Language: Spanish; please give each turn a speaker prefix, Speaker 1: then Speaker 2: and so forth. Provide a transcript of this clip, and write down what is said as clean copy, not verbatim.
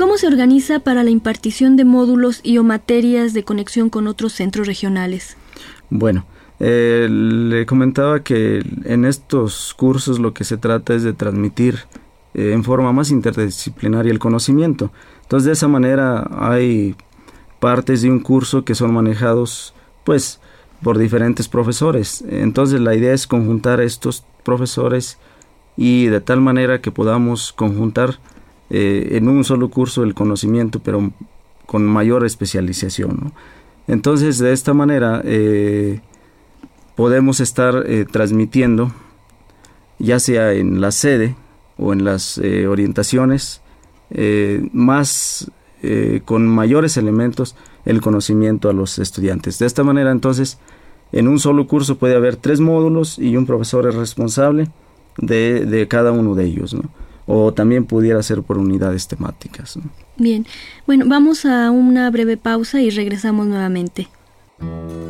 Speaker 1: ¿Cómo se organiza para la impartición de módulos y o materias de conexión con otros centros regionales?
Speaker 2: Bueno, le comentaba que en estos cursos lo que se trata es de transmitir en forma más interdisciplinaria el conocimiento. Entonces, de esa manera hay partes de un curso que son manejados pues por diferentes profesores. Entonces, la idea es conjuntar a estos profesores y de tal manera que podamos conjuntar en un solo curso el conocimiento, pero con mayor especialización, ¿no? Entonces, de esta manera podemos estar transmitiendo, ya sea en la sede o en las orientaciones, con mayores elementos el conocimiento a los estudiantes. De esta manera, entonces, en un solo curso puede haber 3 módulos y un profesor es responsable de cada uno de ellos, ¿no? O también pudiera ser por unidades temáticas, ¿no?
Speaker 1: Bien, bueno, vamos a una breve pausa y regresamos nuevamente.